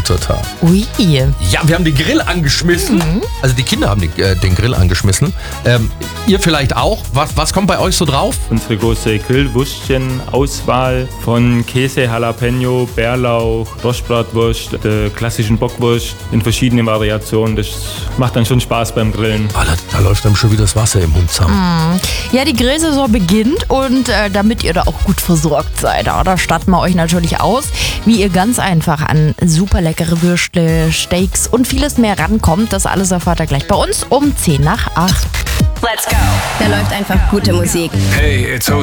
Muttertag. Ui. Ja, wir haben den Grill angeschmissen. Also die Kinder haben den Grill angeschmissen. Ihr vielleicht auch. Was kommt bei euch so drauf? Unsere große Grillwürstchen-Auswahl von Käse, Jalapeno, Bärlauch, Rostbratwurst, der klassischen Bockwurst in verschiedenen Variationen. Das macht dann schon Spaß beim Grillen. Da läuft einem schon wieder das Wasser im Mund zusammen. Ja, die Grillsaison beginnt und damit ihr da auch gut versorgt seid, da statten wir euch natürlich aus, wie ihr ganz einfach an super leckere Würstle, Steaks und vieles mehr rankommt. Das alles erfahrt ihr gleich bei uns um 7:50. Let's go. Da läuft einfach gute Musik. Hey, it's